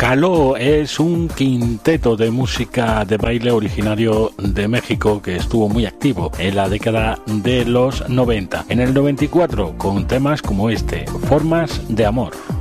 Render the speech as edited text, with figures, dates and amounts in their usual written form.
Caló es un quinteto de música de baile originario de México que estuvo muy activo en la década de los 90. En el 94 con temas como este, Formas de Amor.